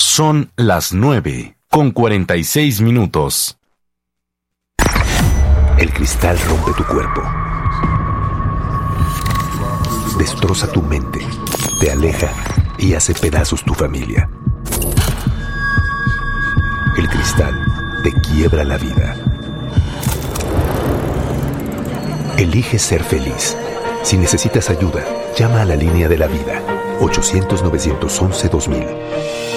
Son las 9:46. El cristal rompe tu cuerpo, destroza tu mente, te aleja y hace pedazos tu familia. El cristal te quiebra la vida. Elige ser feliz. Si necesitas ayuda, llama a la línea de la vida, 800-911-2000.